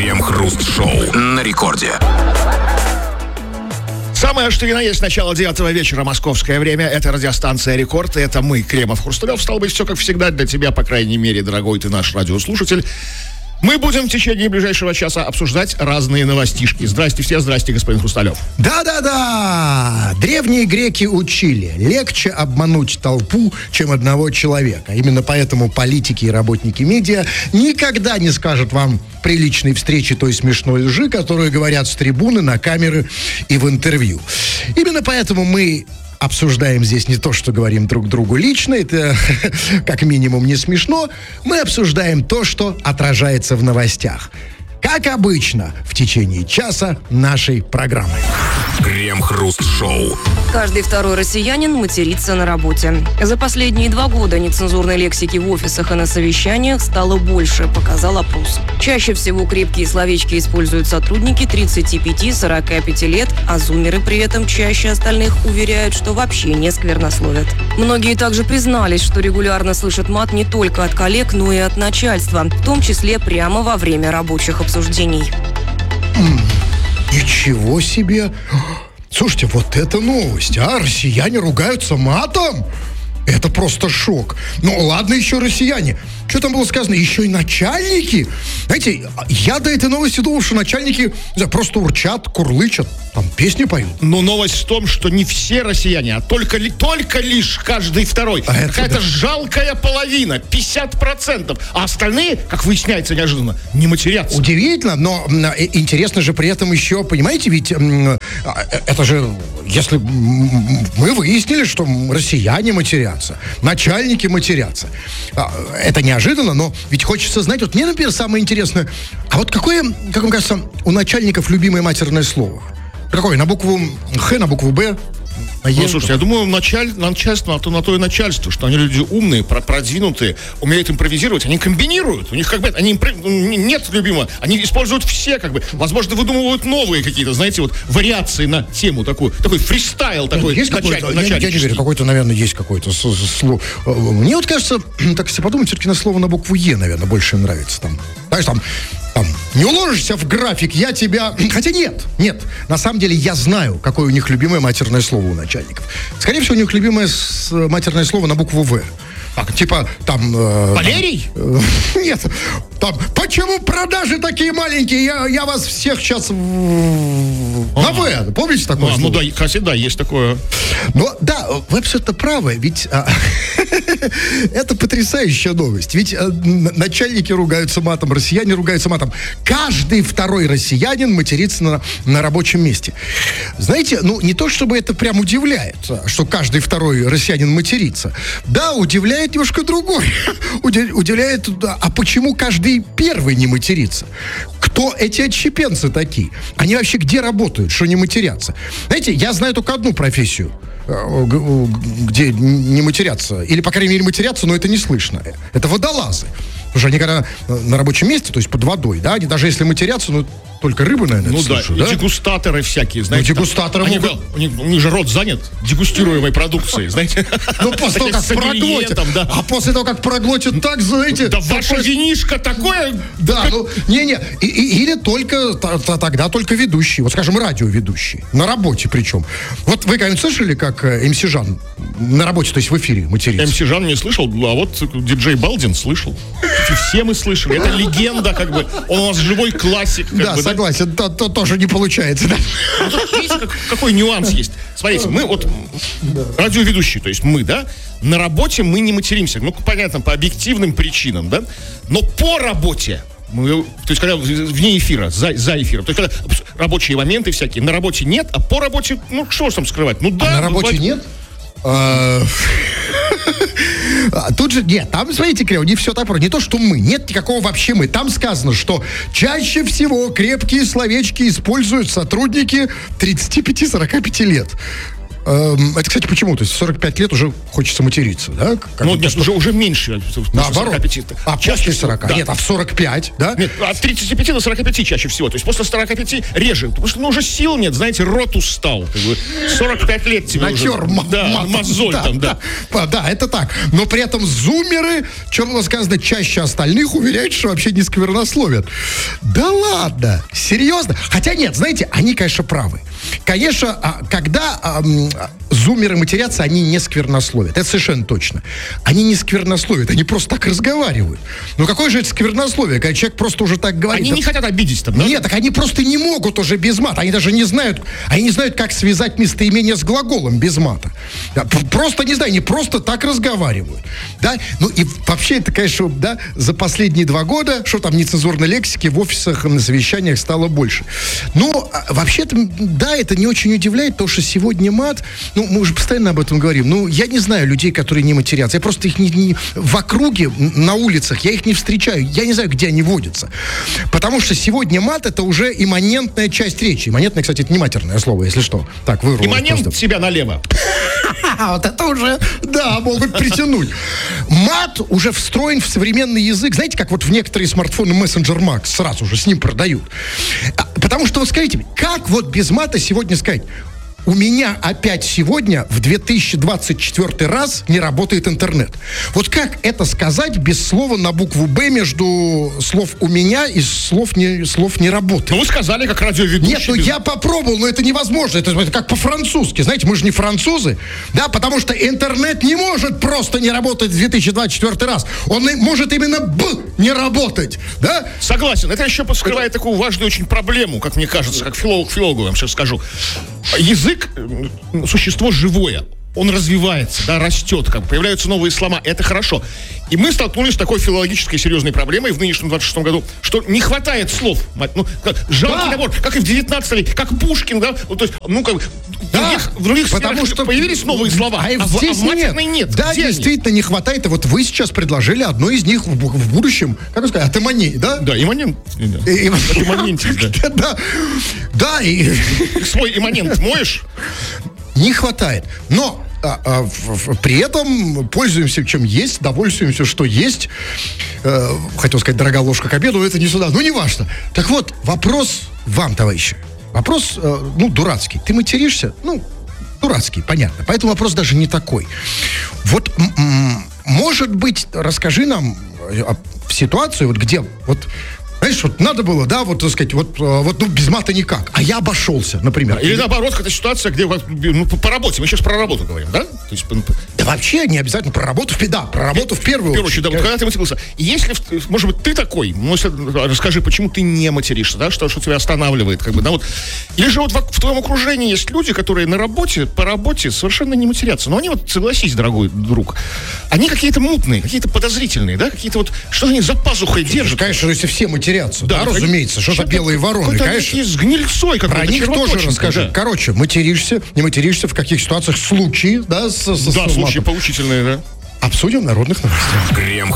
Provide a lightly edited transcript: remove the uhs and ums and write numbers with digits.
Крем-хруст-шоу на рекорде. Самое, что ни на есть, начало 9 вечера, московское время. Это радиостанция «Рекорд», и это мы, Кремов, Хрусталев. Стало быть, все как всегда для тебя, по крайней мере, дорогой ты наш радиослушатель. Мы будем в течение ближайшего часа обсуждать разные новостишки. Здрасте все, здрасте, господин Хрусталев. Да-да-да! Древние греки учили: легче обмануть толпу, чем одного человека. Именно поэтому политики и работники медиа никогда не скажут вам приличной встречи той смешной лжи, которую говорят с трибуны, на камеры и в интервью. Именно поэтому мы обсуждаем здесь не то, что говорим друг другу лично, это как минимум не смешно. Мы обсуждаем то, что отражается в новостях. Как обычно, в течение часа нашей программы. Крем-хруст-шоу. Каждый второй россиянин матерится на работе. За последние 2 года нецензурной лексики в офисах и на совещаниях стало больше, показал опрос. Чаще всего крепкие словечки используют сотрудники 35-45 лет, а зумеры при этом чаще остальных уверяют, что вообще не сквернословят. Многие также признались, что регулярно слышат мат не только от коллег, но и от начальства, в том числе прямо во время рабочих обсуждений. Ничего себе! Слушайте, вот это новость, а? Россияне ругаются матом? Это просто шок. Ну, ладно еще россияне. Что там было сказано? Еще и начальники? Знаете, я до этой новости думал, что начальники, не знаю, просто урчат, курлычат, там песни поют. Но новость в том, что не все россияне, а только лишь каждый второй. Какая-то жалкая половина, 50%. А остальные, как выясняется неожиданно, не матерятся. Удивительно, но интересно же при этом еще, понимаете, ведь это же, если мы выяснили, что россияне матерятся, начальники матерятся. Это неожиданно, но ведь хочется знать, вот мне, например, самое интересное, а вот какое, как вам кажется, у начальников любимое матерное слово? Какое? На букву Х, на букву Б? Ну, слушайте, я думаю, начальство, на то и начальство, что они люди умные, продвинутые, умеют импровизировать, они комбинируют. У них как бы, нет любимого, они используют все, как бы, возможно, выдумывают новые какие-то, знаете, вот вариации на тему такой фристайл такой. Есть какой-то, я не верю, какой-то, наверное, есть какое-то слово. Мне вот кажется, так если подумать, все-таки на слово на букву Е, наверное, больше нравится. Там, знаешь, там, не уложишься в график, я тебя... Хотя нет, на самом деле я знаю, какое у них любимое матерное слово у начальников. Скорее всего, у них любимое матерное слово на букву В. Типа, там... Валерий? Нет, там, почему продажи такие маленькие? Я вас всех сейчас на В. Помните такое слово? Ну да, кстати, да, есть такое. Но да, вы абсолютно правы, ведь это потрясающая новость. Ведь начальники ругаются матом, россияне ругаются матом. Каждый второй россиянин матерится на рабочем месте. Знаете, ну не то чтобы это прям удивляет, что каждый второй россиянин матерится. Да, удивляет немножко другой. Удивляет, а почему каждый первый не матерится? Кто эти отщепенцы такие? Они вообще где работают, что не матерятся? Знаете, я знаю только одну профессию, где не матерятся. Или, по крайней мере, матерятся, но это не слышно. Это водолазы. Потому что они когда на рабочем месте, то есть под водой, да, они даже если матерятся, ну, только рыбы, наверное, ну да, слышу, да? И дегустаторы всякие, знаете. Ну, дегустаторы там, у них же рот занят дегустируемой продукцией, знаете. Ну, после того, как проглотят. А после того, как проглотят, так, знаете... Да ваше винишко такое... Да, ну, не-не. Или только, тогда только ведущий. Вот, скажем, радиоведущий. На работе причем. Вот вы когда-нибудь слышали, как МС Жан на работе, то есть в эфире матерится? МС Жан не слышал, а вот диджей Балдин слышал. Все мы слышали. Это легенда, как бы. Он у нас живой классик. Да, согласен. То тоже не получается, да? Видите, какой нюанс есть? Смотрите, мы вот радиоведущие, то есть мы, да, на работе мы не материмся. Ну, понятно, по объективным причинам, да? Но по работе мы, то есть, когда вне эфира, за эфиром, то есть, когда рабочие моменты всякие, на работе нет, а по работе, ну, что ж там скрывать? Ну, да. А на работе нет? Тут же, нет, там, смотрите, Крем, не все так просто. Не то, что мы, нет никакого вообще мы. Там сказано, что чаще всего крепкие словечки используют сотрудники 35-45 лет. Это, кстати, почему? То есть в 45 лет уже хочется материться, да? Ну, нет, уже меньше. Наоборот. 45. После 40. Да. Нет, а в 45, да? Нет, от 35 до 45 чаще всего. То есть после 45 реже. Потому что уже сил нет, знаете, рот устал. 45 лет тебе Натер уже. Да, мозоль там, да. Да, это так. Но при этом зумеры, что было сказано, чаще остальных уверяют, что вообще не сквернословят. Да ладно, серьезно? Хотя нет, знаете, они, конечно, правы. Конечно, когда зумеры матерятся, они не сквернословят. Это совершенно точно. Они не сквернословят, они просто так разговаривают. Ну какое же это сквернословие, когда человек просто уже так говорит? Они не хотят обидеть там, да? Нет, так они просто не могут уже без мата. Они даже не знают, как связать местоимение с глаголом без мата. Да, просто не знаю, они просто так разговаривают. Да? Ну и вообще это, конечно, да, за последние 2 года, что там нецензурной лексики в офисах, на совещаниях стало больше. Но вообще-то, да, это не очень удивляет, потому что сегодня мат, ну, мы уже постоянно об этом говорим, ну, я не знаю людей, которые не матерятся. Я просто их не в округе, на улицах, я их не встречаю. Я не знаю, где они водятся. Потому что сегодня мат — это уже имманентная часть речи. Имманентное, кстати, это не матерное слово, если что. Так, вырвалось Имманент просто. себя налево. Вот это уже, да, могут притянуть. Мат уже встроен в современный язык. Знаете, как вот в некоторые смартфоны Messenger Max сразу же с ним продают. Потому что, вот скажите, как вот без мата сегодня сказать: у меня опять сегодня в 2024 раз не работает интернет. Вот как это сказать без слова на букву «Б» между слов «у меня» и слов «не работает»? Ну, вы сказали, как радиоведущий. Нет, ну я попробовал, но это невозможно. Это как по-французски. Знаете, мы же не французы, да, потому что интернет не может просто не работать в 2024 раз. Он может именно «б» не работать, да? Согласен. Это еще скрывает такую важную очень проблему, как мне кажется, как филологу, я вам сейчас скажу. Язык — существо живое. Он развивается, да, растет, как бы, появляются новые слова, это хорошо. И мы столкнулись с такой филологической серьезной проблемой в нынешнем 26-м году, что не хватает слов. Ну, жалкий набор, как и в 19 веке, как Пушкин, да, ну, то есть, ну, как бы, в других потому сферах что появились новые слова, здесь в матерной нет. Да, Где действительно не хватает. И вот вы сейчас предложили одно из них в будущем, как вы сказали, атомоней, да? Да, имманент. Имманентик, да. Да, и... Свой имманент моешь? Не хватает. Но при этом пользуемся чем есть, довольствуемся, что есть. Хотел сказать, дорогая ложка к обеду, но это не сюда. Ну, не важно. Так вот, вопрос вам, товарищи. Вопрос, дурацкий. Ты материшься? Ну, дурацкий, понятно. Поэтому вопрос даже не такой. Вот, может быть, расскажи нам ситуацию, вот где... Вот, знаешь, вот надо было, да, вот, так сказать, ну, без мата никак. А я обошелся, например. Или наоборот, какая-то ситуация, где по работе. Мы сейчас про работу говорим, да? То есть, да вообще не обязательно про работу, в первую очередь. Да, вот когда ты матерился. Если, может быть, ты такой, расскажи, почему ты не материшься, да, что тебя останавливает, как бы, да, вот. Или же вот в твоем окружении есть люди, которые по работе совершенно не матерятся. Но они вот, согласись, дорогой друг, они какие-то мутные, какие-то подозрительные, да, какие-то вот, что они за пазухой держат. Конечно, если все матерятся, да, разумеется, что-то белые вороны, конечно. С гнильцой какой-то. Про них тоже расскажи. Да. Короче, материшься, не материшься, в каких ситуациях, случаи, да, случаи поучительные, да. Обсудим в народных новостях. Крем